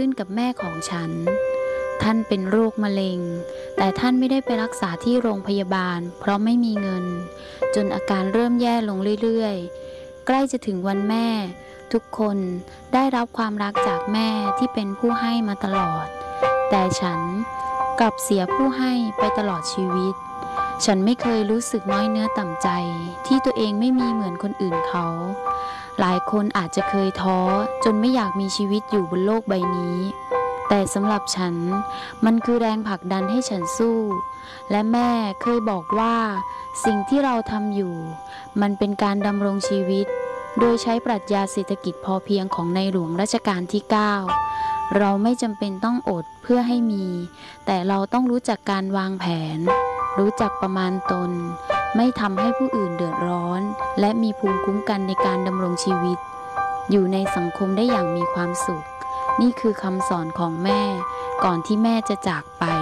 ขึ้นกับแม่ของฉันท่านเป็นโรคมะเร็งแต่ท่านไม่ได้ไปรักษาที่โรงพยาบาลเพราะไม่มีเงินจนอาการเริ่มแย่ลงเรื่อยๆใกล้จะถึงวันแม่ทุกคนได้รับความรักจากแม่ที่เป็นผู้ให้มาตลอดแต่ฉันกลับเสียผู้ให้ไปตลอดชีวิตฉันไม่เคยรู้สึกน้อยเนื้อต่ำใจที่ตัวเองไม่มีเหมือนคนอื่นเขาหลายคนอาจจะเคยท้อจนไม่อยากมีชีวิตอยู่บนโลกใบนี้แต่สำหรับฉันมันคือแรงผลักดันให้ฉันสู้และแม่เคยบอกว่าสิ่งที่เราทำอยู่มันเป็นการดำรงชีวิตโดยใช้ปรัชญาเศรษฐกิจพอเพียงของในหลวงรัชกาลที่9เราไม่จำเป็นต้องอดเพื่อให้มีแต่เราต้องรู้จักการวางแผนรู้จักประมาณตนไม่ทำให้ผู้อื่นเดือดร้อนและมีภูมิคุ้มกันในการดำรงชีวิตอยู่ในสังคมได้อย่างมีความสุขนี่คือคำสอนของแม่ก่อนที่แม่จะจากไป